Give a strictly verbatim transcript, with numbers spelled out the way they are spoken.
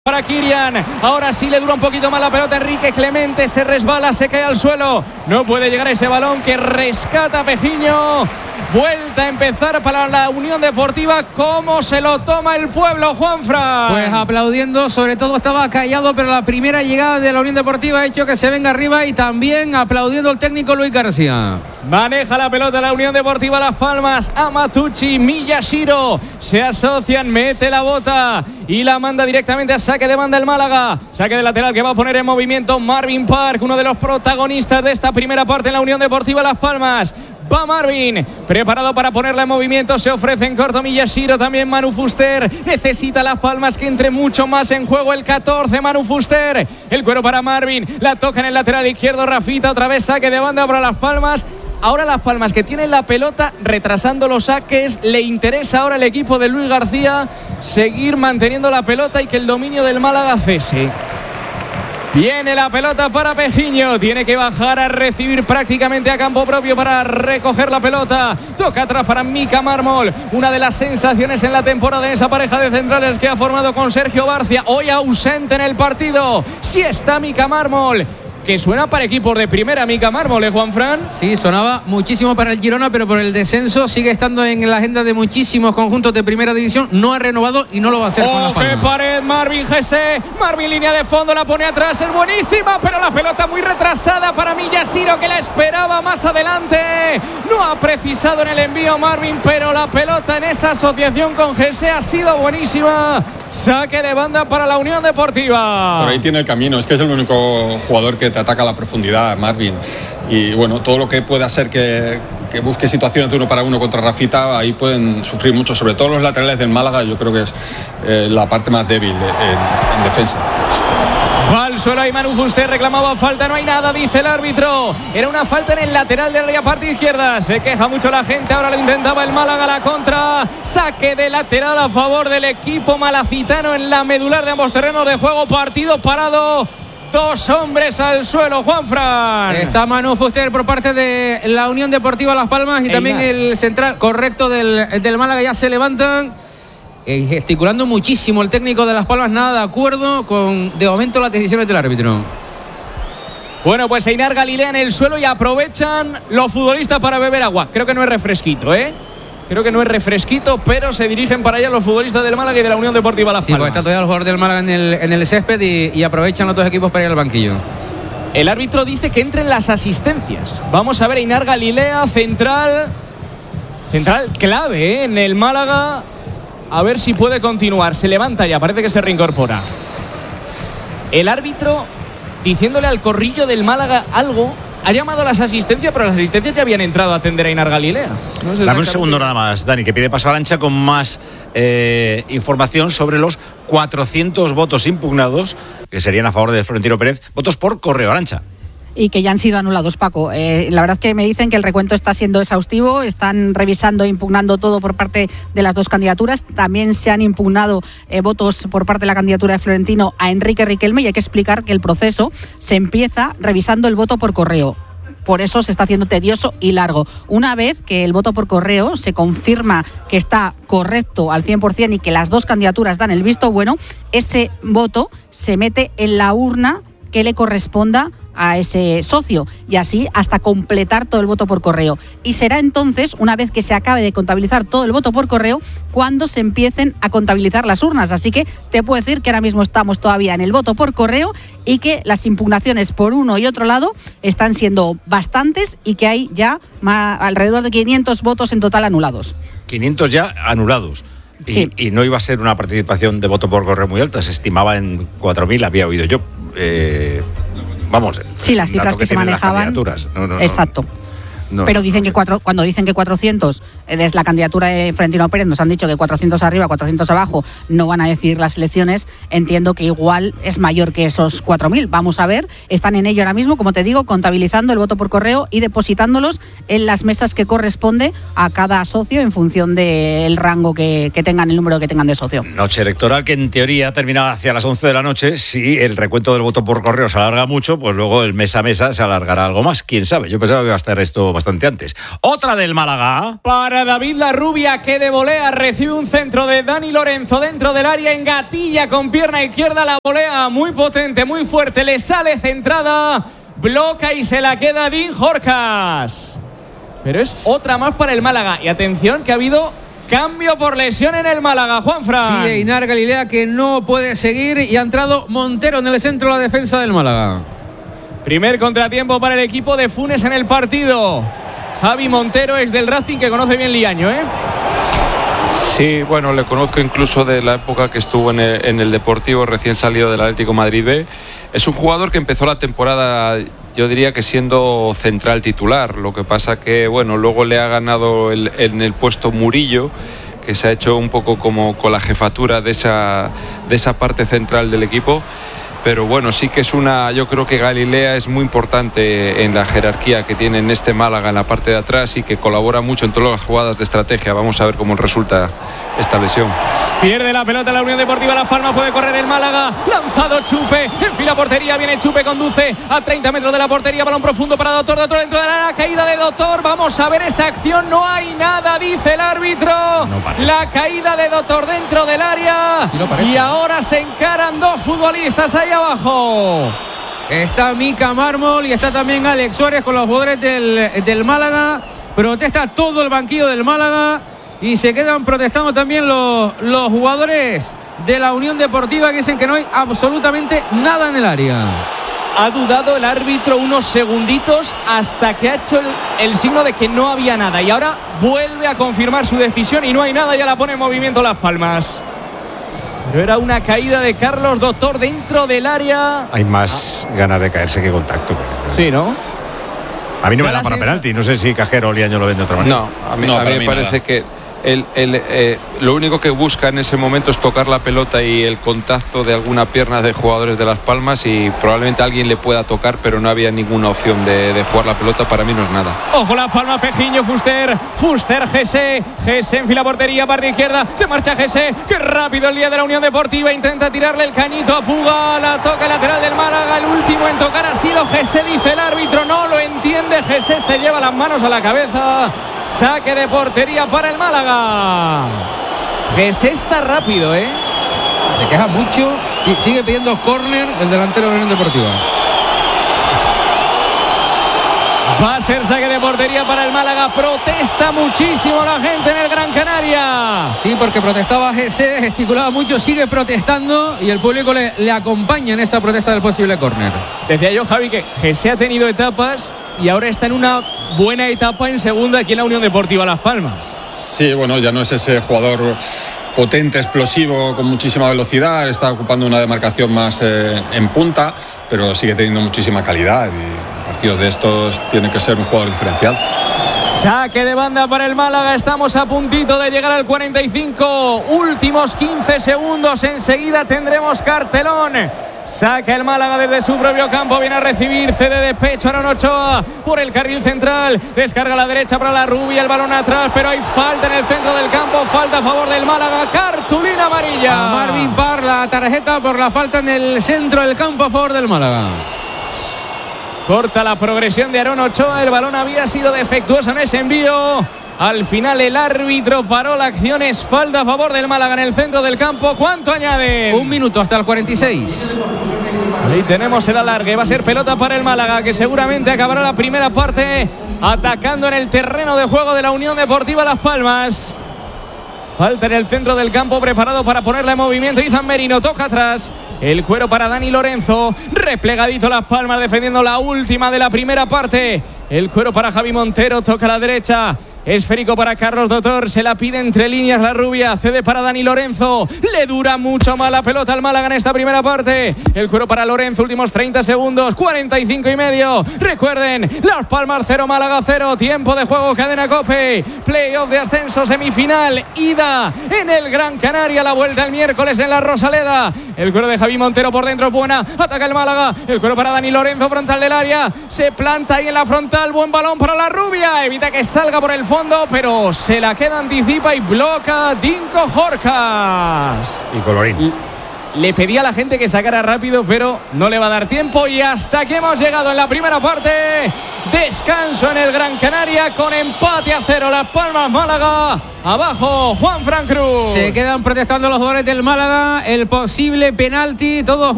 Para Kirian, ahora sí le dura un poquito más la pelota. Enrique Clemente se resbala, se cae al suelo, no puede llegar a ese balón que rescata Pejiño. Vuelta a empezar para la Unión Deportiva. ¿Cómo se lo toma el pueblo, Juanfran? Pues aplaudiendo, sobre todo estaba callado, pero la primera llegada de la Unión Deportiva ha hecho que se venga arriba, y también aplaudiendo el técnico Luis García. Maneja la pelota la Unión Deportiva Las Palmas. Amatucci, Miyashiro se asocian, mete la bota y la manda directamente a saque de banda el Málaga. Saque de lateral que va a poner en movimiento Marvin Park, uno de los protagonistas de esta primera parte en la Unión Deportiva Las Palmas. Va Marvin, preparado para ponerla en movimiento, se ofrece en corto Miyashiro, también Manu Fuster. Necesita Las Palmas que entre mucho más en juego el catorce, Manu Fuster. El cuero para Marvin, la toca en el lateral izquierdo Rafita, otra vez saque de banda para Las Palmas. Ahora Las Palmas, que tienen la pelota retrasando los saques, le interesa ahora al equipo de Luis García seguir manteniendo la pelota y que el dominio del Málaga cese. Viene la pelota para Pejiño, tiene que bajar a recibir prácticamente a campo propio para recoger la pelota. Toca atrás para Mika Mármol, una de las sensaciones en la temporada en esa pareja de centrales que ha formado con Sergio Barcia, hoy ausente en el partido. Sí está Mika Mármol, que suena para equipos de primera. Mika Mármol, ¿eh, Juanfran? Sí, sonaba muchísimo para el Girona, pero por el descenso sigue estando en la agenda de muchísimos conjuntos de primera división. No ha renovado y no lo va a hacer. ¡Oh, con Las Palmas! qué pared! Marvin Gese, Marvin línea de fondo, la pone atrás, es buenísima, pero la pelota muy retrasada para Miyashiro, que la esperaba más adelante. No ha precisado en el envío Marvin, pero la pelota en esa asociación con Gese ha sido buenísima. Saque de banda para la Unión Deportiva. Por ahí tiene el camino, es que es el único jugador que te ataca a la profundidad, Marvin. Y bueno, todo lo que pueda hacer que, que busque situaciones de uno para uno contra Rafita, ahí pueden sufrir mucho, sobre todo los laterales del Málaga. Yo creo que es eh, la parte más débil de, en, en defensa. Va al suelo y Manu Fuster, reclamaba falta, no hay nada, dice el árbitro. Era una falta en el lateral de la parte izquierda. Se queja mucho la gente, ahora lo intentaba el Málaga, la contra. Saque de lateral a favor del equipo malacitano en la medular de ambos terrenos de juego. Partido parado. Dos hombres al suelo, Juanfran. Está Manu Fuster por parte de la Unión Deportiva Las Palmas y Einar. También el central correcto del, del Málaga. Ya se levantan, eh, gesticulando muchísimo el técnico de Las Palmas. Nada de acuerdo con, de momento, las decisiones del árbitro. Bueno, pues Einar Galilea en el suelo y aprovechan los futbolistas para beber agua. Creo que no es refresquito, ¿eh? Creo que no es refresquito, pero se dirigen para allá los futbolistas del Málaga y de la Unión Deportiva Las Palmas. Sí, pues está todavía el jugador del Málaga en el, en el césped y, y aprovechan los dos equipos para ir al banquillo. El árbitro dice que entren las asistencias. Vamos a ver, Einar Galilea, central. Central clave, ¿eh? En el Málaga. A ver si puede continuar. Se levanta ya, parece que se reincorpora. El árbitro diciéndole al corrillo del Málaga algo. Ha llamado a las asistencias, pero las asistencias ya habían entrado a atender a Einar Galilea. No sé. Dame un segundo nada más, Dani, que pide paso a Arancha con más eh, información sobre los cuatrocientos votos impugnados que serían a favor de Florentino Pérez. Votos por correo, Arancha. Y que ya han sido anulados, Paco. Eh, la verdad es que me dicen que el recuento está siendo exhaustivo, están revisando e impugnando todo por parte de las dos candidaturas. También se han impugnado eh, votos por parte de la candidatura de Florentino a Enrique Riquelme, y hay que explicar que el proceso se empieza revisando el voto por correo. Por eso se está haciendo tedioso y largo. Una vez que el voto por correo se confirma que está correcto al cien por ciento y que las dos candidaturas dan el visto bueno, ese voto se mete en la urna que le corresponda a ese socio, y así hasta completar todo el voto por correo. Y será entonces, una vez que se acabe de contabilizar todo el voto por correo, cuando se empiecen a contabilizar las urnas. Así que te puedo decir que ahora mismo estamos todavía en el voto por correo y que las impugnaciones por uno y otro lado están siendo bastantes y que hay ya más, alrededor de quinientos votos en total anulados. quinientos ya anulados. Y, sí. y no iba a ser una participación de voto por correo muy alta, se estimaba en cuatro mil, había oído yo. Eh, vamos, sí, las cifras que, que se manejaban. No, no, exacto. No, no, pero no, dicen no, que cuatro, cuando dicen que cuatrocientos es la candidatura de Florentino Pérez, nos han dicho que cuatrocientos arriba, cuatrocientos abajo, no van a decidir las elecciones. Entiendo que igual es mayor que esos cuatro mil. Vamos a ver, están en ello ahora mismo, como te digo, contabilizando el voto por correo y depositándolos en las mesas que corresponde a cada socio en función del rango que, que tengan, el número que tengan de socio. Noche electoral que en teoría termina hacia las once de la noche. Si el recuento del voto por correo se alarga mucho, pues luego el mes a mesa se alargará algo más. ¿Quién sabe? Yo pensaba que iba a estar esto bastante bastante antes. Otra del Málaga. Para David Larrubia, que de volea recibe un centro de Dani Lorenzo dentro del área, engatilla con pierna izquierda la volea, muy potente, muy fuerte, le sale centrada, bloca y se la queda Dean Horcas. Pero es otra más para el Málaga. Y atención que ha habido cambio por lesión en el Málaga, Juanfran. Sí, Einar Galilea, que no puede seguir, y ha entrado Montero en el centro de la defensa del Málaga. Primer contratiempo para el equipo de Funes en el partido. Javi Montero es del Racing, que conoce bien Liaño, ¿eh? Sí, bueno, le conozco incluso de la época que estuvo en el, en el Deportivo, recién salido del Atlético Madrid B. Es un jugador que empezó la temporada, yo diría que siendo central titular. Lo que pasa que, bueno, luego le ha ganado el, en el puesto Murillo, que se ha hecho un poco como con la jefatura de esa, de esa parte central del equipo. Pero bueno, sí que es una, yo creo que Galilea es muy importante en la jerarquía que tiene en este Málaga en la parte de atrás y que colabora mucho en todas las jugadas de estrategia. Vamos a ver cómo resulta esta lesión. Pierde la pelota la Unión Deportiva Las Palmas, puede correr el Málaga, lanzado Chupe, enfila portería, viene Chupe, conduce a treinta metros de la portería, balón profundo para Doctor, Doctor dentro de la caída de Doctor, vamos a ver esa acción, no hay nada, dice el árbitro, no la caída de Doctor dentro del área, sí, y ahora se encaran dos futbolistas ahí abajo. Está Mica Mármol y está también Alex Suárez con los jugadores del, del Málaga. Protesta todo el banquillo del Málaga y se quedan protestando también los, los jugadores de la Unión Deportiva, que dicen que no hay absolutamente nada en el área. Ha dudado el árbitro unos segunditos hasta que ha hecho el, el signo de que no había nada, y ahora vuelve a confirmar su decisión y no hay nada, ya la pone en movimiento Las Palmas. Pero era una caída de Carlos Doctor dentro del área. Hay más ganas de caerse que contacto. Sí, ¿no? A mí no me da para penalti. No sé si Cajero o Liaño lo ven de otra manera. No, a mí, no, a mí me mí parece nada. que el, el, eh, lo único que busca en ese momento es tocar la pelota y el contacto de alguna pierna de jugadores de Las Palmas, y probablemente alguien le pueda tocar, pero no había ninguna opción de, de jugar la pelota. Para mí no es nada. Ojo Las Palmas, Pejiño, Fuster, Fuster, Gese, Gese enfila portería, parte izquierda, se marcha Gese, qué rápido el día de la Unión Deportiva, intenta tirarle el cañito a Puga, la toca el lateral del Málaga, el último en tocar ha sido Gese, dice el árbitro, no lo entiende Gese, se lleva las manos a la cabeza, saque de portería para el Málaga. Gese está rápido, ¿eh? Se queja mucho y sigue pidiendo córner el delantero de la Unión Deportiva. Va a ser saque de portería para el Málaga. Protesta muchísimo la gente en el Gran Canaria. Sí, porque protestaba Gese, gesticulaba mucho, sigue protestando y el público le, le acompaña en esa protesta del posible córner. Decía yo, Javi, que Gese ha tenido etapas y ahora está en una buena etapa en segunda aquí en la Unión Deportiva Las Palmas. Sí, bueno, ya no es ese jugador potente, explosivo, con muchísima velocidad, está ocupando una demarcación más eh, en punta, pero sigue teniendo muchísima calidad, y partidos de estos tiene que ser un jugador diferencial. Saque de banda para el Málaga, estamos a puntito de llegar al cuarenta y cinco, últimos quince segundos, enseguida tendremos cartelón. Saca el Málaga desde su propio campo, viene a recibir, cede de pecho Aaron Ochoa por el carril central, descarga a la derecha para la Rubia, el balón atrás, pero hay falta en el centro del campo, falta a favor del Málaga, cartulina amarilla. A Marvin Parr la tarjeta por la falta en el centro del campo a favor del Málaga. Corta la progresión de Aaron Ochoa, el balón había sido defectuoso en ese envío. Al final el árbitro paró la acción, es falta a favor del Málaga en el centro del campo. ¿Cuánto añade? Un minuto hasta el cuarenta y seis. Ahí tenemos el alargue, va a ser pelota para el Málaga, que seguramente acabará la primera parte atacando en el terreno de juego de la Unión Deportiva Las Palmas. Falta en el centro del campo, preparado para ponerla en movimiento Izan Merino, toca atrás, el cuero para Dani Lorenzo, replegadito Las Palmas defendiendo la última de la primera parte, el cuero para Javi Montero, toca a la derecha, esférico para Carlos Doctor, se la pide entre líneas la Rubia, cede para Dani Lorenzo, le dura mucho más la pelota al Málaga en esta primera parte, el cuero para Lorenzo, últimos treinta segundos, cuarenta y cinco y medio, recuerden, Las Palmas cero, Málaga cero, tiempo de juego, cadena COPE, playoff de ascenso, semifinal, ida en el Gran Canaria, la vuelta el miércoles en la Rosaleda, el cuero de Javi Montero por dentro, buena, ataca el Málaga, el cuero para Dani Lorenzo, frontal del área, se planta ahí en la frontal, buen balón para la Rubia, evita que salga por el fondo, pero se la queda, anticipa y bloca Dinko Horcas. Y colorín. le pedía a la gente que sacara rápido, pero no le va a dar tiempo. Y hasta aquí hemos llegado en la primera parte. Descanso en el Gran Canaria con empate a cero. Las Palmas Málaga. Abajo Juanfran Cruz. Se quedan protestando los jugadores del Málaga el posible penalti. Todos